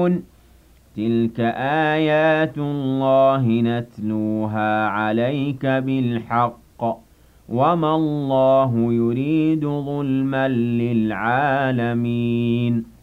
يعلمون تلك آيات الله نتلوها عليك بالحق وما الله يريد ظلما للعالمين